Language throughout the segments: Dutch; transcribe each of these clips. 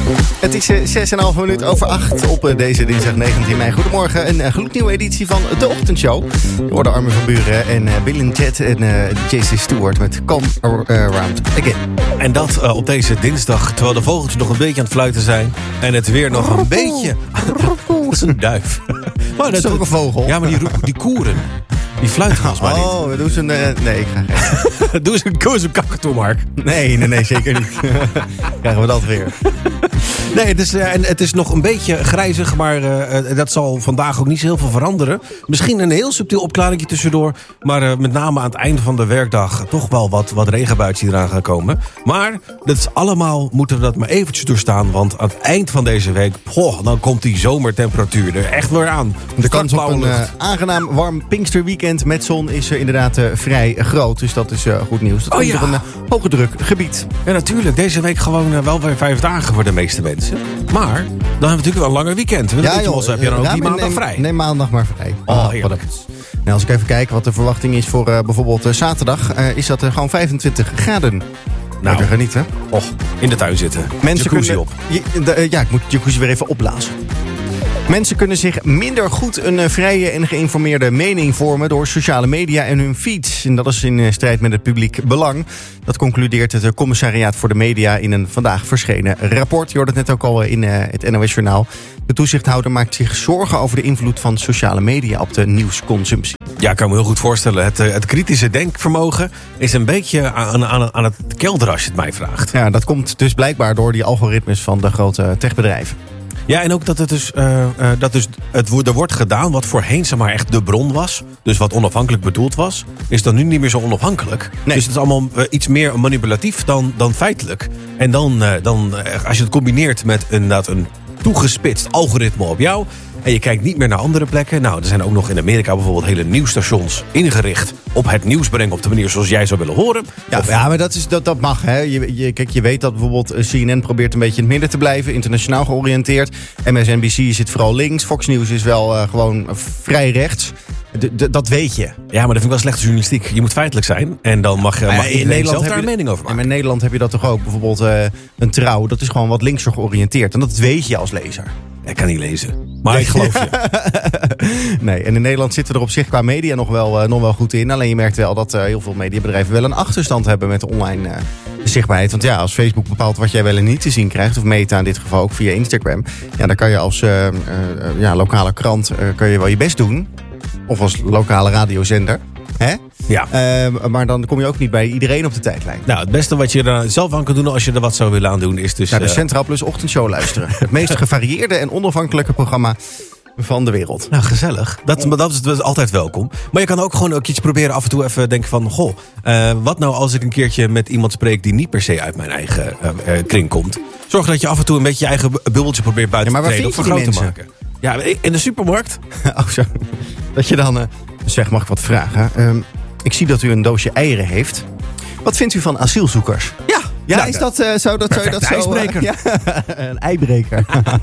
Het is 6,5 minuut over 8 op deze dinsdag 19 mei. Goedemorgen, een gloednieuwe editie van De Ochtendshow. Je hoorde Armin van Buuren en Bill and Ted en JC Stewart met Come Around Again. En dat op deze dinsdag, terwijl de vogeltjes nog een beetje aan het fluiten zijn. En het weer nog een beetje... Dat is een duif. Maar dat is ook een vogel. Ja, maar die koeren. Die fluiten als maar niet. Oh, we doen ze een... nee, ik ga geen... Doe eens een kakatoe, Mark. Nee, zeker niet. Krijgen we dat weer. Nee, het is nog een beetje grijzig, maar dat zal vandaag ook niet zo heel veel veranderen. Misschien een heel subtiel opklaringje tussendoor, maar met name aan het einde van de werkdag toch wel wat regenbuitjes die eraan gaan komen. Maar dat is allemaal, moeten we dat maar eventjes doorstaan, want aan het eind van deze week, dan komt die zomertemperatuur er echt weer aan. De kans op een aangenaam warm Pinksterweekend met zon is inderdaad vrij groot, dus dat is goed nieuws. Dat komt op een hoge drukgebied. Ja, natuurlijk. Deze week gewoon wel weer 5 dagen voor de meeste mensen. Maar dan hebben we natuurlijk wel een langer weekend. Heb je dan ook die maandag vrij? Nee, maandag maar vrij. Heerlijk. Nou, als ik even kijk wat de verwachting is voor bijvoorbeeld zaterdag, is dat gewoon 25 graden. Nou, lekker genieten. In de tuin zitten. Mensen jacuzzi kunnen, op. Ik moet de jacuzzi weer even opblazen. Mensen kunnen zich minder goed een vrije en geïnformeerde mening vormen door sociale media en hun feeds. En dat is in strijd met het publiek belang. Dat concludeert het Commissariaat voor de Media in een vandaag verschenen rapport. Je hoorde het net ook al in het NOS-journaal. De toezichthouder maakt zich zorgen over de invloed van sociale media op de nieuwsconsumptie. Ja, ik kan me heel goed voorstellen. Het kritische denkvermogen is een beetje aan het kelderen als je het mij vraagt. Ja, dat komt dus blijkbaar door die algoritmes van de grote techbedrijven. Ja, en ook dat er wordt gedaan wat voorheen zeg maar echt de bron was. Dus wat onafhankelijk bedoeld was, is dan nu niet meer zo onafhankelijk. Nee. Dus het is allemaal iets meer manipulatief dan feitelijk. En dan als je het combineert met inderdaad een toegespitst algoritme op jou en je kijkt niet meer naar andere plekken. Nou, er zijn ook nog in Amerika bijvoorbeeld hele nieuwsstations ingericht op het nieuws brengen op de manier zoals jij zou willen horen. Ja, maar dat mag. Hè. Je weet dat bijvoorbeeld CNN probeert een beetje in het midden te blijven, internationaal georiënteerd. MSNBC zit vooral links. Fox News is wel gewoon vrij rechts. Dat weet je. Ja, maar dat vind ik wel slechte journalistiek. Je moet feitelijk zijn en dan mag in Nederland zelf daar een mening over maken. Maar in Nederland heb je dat toch ook. Bijvoorbeeld een Trouw, dat is gewoon wat linkser georiënteerd. En dat weet je als lezer. Ik kan niet lezen, maar ik geloof je. Nee, en in Nederland zitten we er op zich qua media nog wel goed in. Alleen je merkt wel dat heel veel mediabedrijven wel een achterstand hebben met de online zichtbaarheid. Want ja, als Facebook bepaalt wat jij wel en niet te zien krijgt, of Meta in dit geval ook via Instagram, ja, dan kan je als lokale krant kan je wel je best doen. Of als lokale radiozender. Hè? Ja. Maar dan kom je ook niet bij iedereen op de tijdlijn. Nou, het beste wat je er zelf aan kan doen als je er wat zou willen aan doen is dus... Naar de Centraal Plus Ochtendshow luisteren. Het meest gevarieerde en onafhankelijke programma van de wereld. Nou, gezellig. Dat is altijd welkom. Maar je kan ook gewoon iets proberen af en toe even denken van... wat nou als ik een keertje met iemand spreek die niet per se uit mijn eigen kring komt. Zorg dat je af en toe een beetje je eigen bubbeltje probeert buiten te treden of vergroot te maken. Ja, in de supermarkt. Oh, zo. Dat je dan... Zeg, mag ik wat vragen? Ik zie dat u een doosje eieren heeft. Wat vindt u van asielzoekers? Ja, nou, is dat zou je dat zo... ijsbreker. Ja, een eibreker.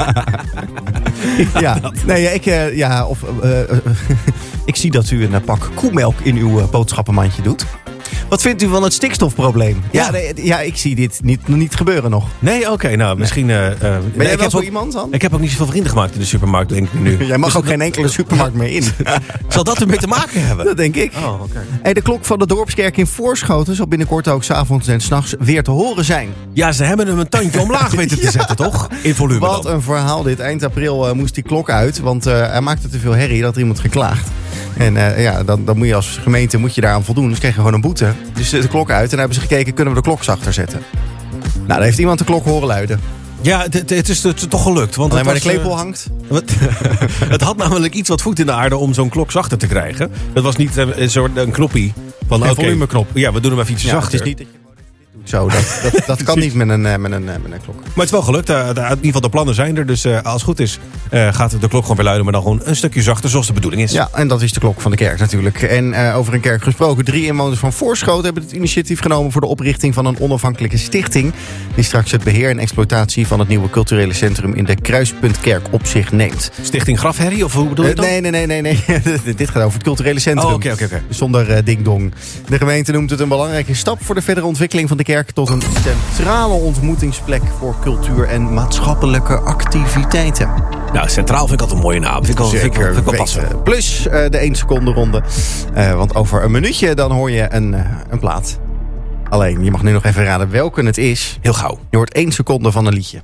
Ja, nee, ik zie dat u een pak koemelk in uw boodschappenmandje doet. Wat vindt u van het stikstofprobleem? Ja, ik zie dit niet gebeuren nog. Nee, oké, nou, misschien... Ben jij wel zo iemand dan? Ik heb ook niet zoveel vrienden gemaakt in de supermarkt, denk ik nu. Jij mag ook geen enkele supermarkt meer in. Zal dat ermee te maken hebben? Dat denk ik. Oh, okay. Hey, de klok van de Dorpskerk in Voorschoten zal binnenkort ook 's avonds en 's nachts weer te horen zijn. Ja, ze hebben hem een tandje omlaag weten te zetten, toch? In volume. Wat een verhaal dit. Eind april moest die klok uit, want hij maakte te veel herrie, dat er iemand geklaagd. En dan moet je als gemeente daaraan voldoen. Dus kreeg je gewoon een boete. Dus de klok uit en dan hebben ze gekeken, kunnen we de klok zachter zetten? Nou, dan heeft iemand de klok horen luiden. Ja, het is toch gelukt. Want alleen maar de klepel hangt. Het had namelijk iets wat voet in de aarde om zo'n klok zachter te krijgen. Dat was niet een knoppie. Van een volumeknop. Ja, we doen hem even iets zachter. Het is niet dat je zo, dat kan niet met een klok. Maar het is wel gelukt. In ieder geval de plannen zijn er. Dus als het goed is gaat de klok gewoon weer luiden. Maar dan gewoon een stukje zachter zoals de bedoeling is. Ja, en dat is de klok van de kerk natuurlijk. En over een kerk gesproken. 3 inwoners van Voorschoten hebben het initiatief genomen voor de oprichting van een onafhankelijke stichting. Die straks het beheer en exploitatie van het nieuwe culturele centrum in de Kruispuntkerk op zich neemt. Stichting Grafherrie of hoe bedoel je dat? Nee. Dit gaat over het culturele centrum. Oh, oké. Zonder ding-dong. De gemeente noemt het een belangrijke stap voor de verdere ontwikkeling van de de kerk tot een centrale ontmoetingsplek voor cultuur en maatschappelijke activiteiten. Nou, centraal vind ik altijd een mooie naam. Vind ik wel passen. Plus de 1 seconde ronde. Want over een minuutje dan hoor je een plaat. Alleen, je mag nu nog even raden welke het is. Heel gauw. Je hoort 1 seconde van een liedje.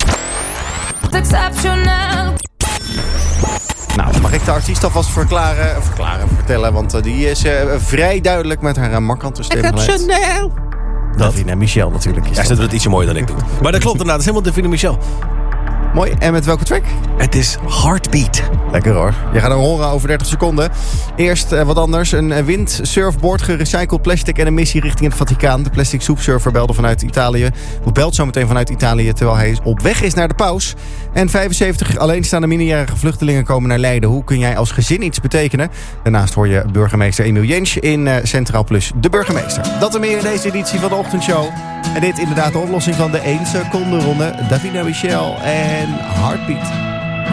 Nou, mag ik de artiest alvast vertellen. Want die is vrij duidelijk met haar markante stem. Exceptioneel. Davina Michel natuurlijk. Ja, ze doet het ietsje mooier dan ik doe. Maar dat klopt inderdaad. Dat is helemaal Davina Michel. Mooi. En met welke track? Het is Heartbeat. Lekker hoor. Je gaat hem horen over 30 seconden. Eerst wat anders. Een windsurfboard, gerecycled plastic en een missie richting het Vaticaan. De plastic soepsurfer belt zometeen vanuit Italië terwijl hij op weg is naar de paus. En 75 alleenstaande minderjarige vluchtelingen komen naar Leiden. Hoe kun jij als gezin iets betekenen? Daarnaast hoor je burgemeester Emiel Jentsch in Centraal Plus de burgemeester. Dat en meer in deze editie van de ochtendshow. En dit inderdaad de oplossing van de 1 seconde ronde. Davina Michel en Heartbeat.